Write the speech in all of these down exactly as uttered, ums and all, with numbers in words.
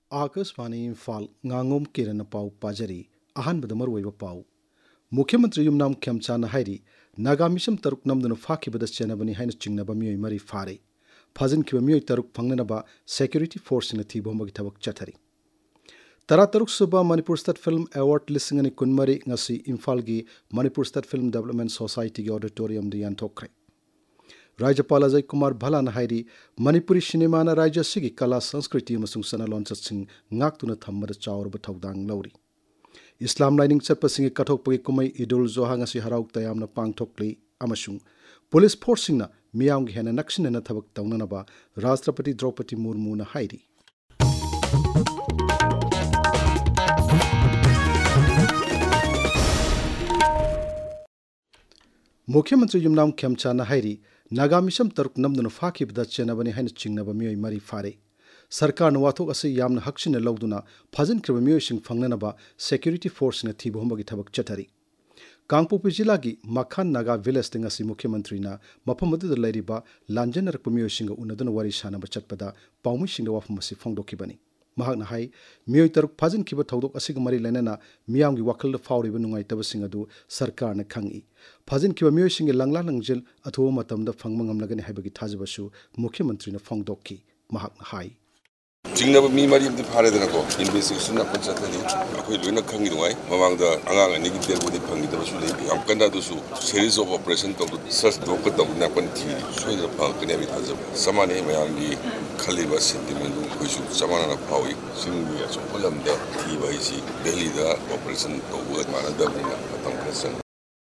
आकाशवाणी इम्फाल nganगोम किरण पाउ पाजरी अहानबद मरुवैब पाउ मुख्यमंत्री युमनाम खेमचान हाइरी नागा मिसम तरुक नमदुन फाखिबद चेनबनी हाइन चिंगनब मियोय मरी फारे फाजिनखिब मियोय तरुक फंगनबा सिक्योरिटी फोर्स सिंग थीबोमगी थबक चथरी तरा तरुक सुबा मणिपुर स्टेट फिल्म अवार्ड लिसिंग अनि कुनमरी ngasi इम्फाल की Manipur state film development society की ऑडिटोरियम दी यानथोखरे राज्यपाल अजय कुमार भलान हाइरी मणिपुरी सिनेमा राज्य सिगी कला संस्कृति अमसुंग सना लोंचतसिंग ngaktuna थम्बद चावरब थौदांग लौरी इस्लाम लाइनिंग चटपसिंग कथोकपगी कुमै ईदुल जोहा ngasi हराउ तयामना पांगथोकली अमसुंग पुलिस फोर्स सिंगना मियामगी हेना नक्सिनना थबक तौननबा राष्ट्रपति द्रौपदी मुर्मुना हाइरी मुख्यमंत्री युमनाम खेमचान हाइरी नागा मिसम तरुक नमदुन फाखिबद चेनबनी हाइन चिंगनब मियोय मरी फारे सरकार वाथोक असे यामना हक्सिन लौदुना फाजिनख्रब मियोयसिंग फंगनबा सिक्योरिटी फोर्स ने थीबोमगी थबक चथरी कांगपोपी जिला की मखान नागा विलेज ngasi मुख्यमंत्री मफम अदुदा लैरिबा लांजनरक मियोयसिंग उनदुन वारी सानब चटपदा पाउमिसिंग वाफम असे फोंदोखिबनी महाकना हाई मियोय तरुक फाजिनखिब थौदोक असिग मरी लैनना मियामगी वाखल फाउरिब नुंगाइतबसिंग अदु सरकार ने खंगी फाजिनखिब मियोयसिंग लंगला लंगजिल अथुवा मतमदा फंगम ngamlagani हाइबगी थाजबसु मुख्यमंत्री ने फोंदोखि महाकना हाई चिंगनब मी मरी अमदि फारेदनको इन्वेस्टिगेशन अपन चतनी अखोय लोइना खंगी नुंगाई ममांगदा अंगांग अनि की डेड बॉडी फंगिदबसु ले याम कन्दा दुसु सीरीज ऑफ ऑपरेशन तो सर्च दोक तो नापन थी सोइद फंगकने बि थाजब समाने मयांगी खलिबा सेंटिमेंट कोइसु समाना फावी सिंगी असो फलमदा थी बाइसी दिल्लीदा ऑपरेशन तो बुग मानदबनिना मतम खसन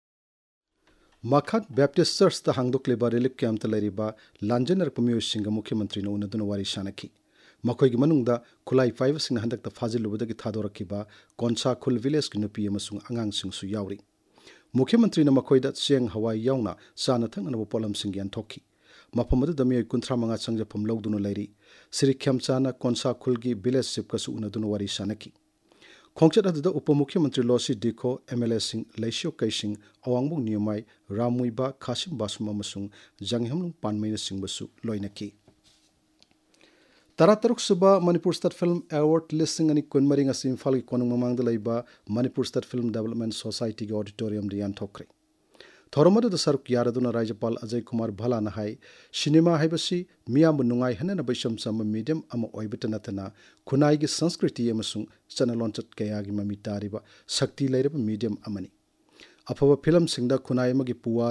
मखात बैप्टिस्ट चर्च ता हांगदोक्लेबा रिलीफ कैंप ता लैरिबा लांजनर मियोयसिंग मुख्यमंत्री न उनदुन वारी सानखि मखोयगी मनुंगदा खुलाई फाइवसिंग हंदकता फाजिलुबदगी थादोरखिबा कोनसा खुल विलेज की नुपी अमसुंग अंगांगसिंगसु यावरी मुख्यमंत्री न मखोयदा चेंग हवाई यावना साना थंगनब पोलमसिंग यानथोखि मफमदुदा मियोय कुंथ्रा मंगा संगजफम लौदुन लैरी श्री खेमचाना कोनसा खुल की विलेज शिपकसु उनदुन वारी सानखि खोंगचत अदुदा उप मुख्यमंत्री लोसी दिखो एमएलए सिंग लैसियो कैसिंग अवांगबुंग नियमाय रामुइबा खासिम बासुम अमसुंग जंगहमलुंग पानमैन सिंगबसु लोइनखि तरा तरुक सुबा मणिपुर स्टेट फिल्म अवार्ड लिसिंग अनि कुनमरी ngasi इम्फाल की कोनुंग ममांगदा लैबा Manipur state film development society की ऑडिटोरियम दी यानथोखरे थोरमद सरुक यारदुना राज्यपाल अजय कुमार भलाना हाई सिनेमा हाइबसी मियाम नुंगाई हनन बैसम सम मीडियम अम ओइबत नतना खुनाई की संस्कृति अमसुंग चनलोंचत कयागी ममी तारिबा शक्ति लैरब मीडियम अमनी अफब फिल्म सिंगदा खुनाई मगी पुवा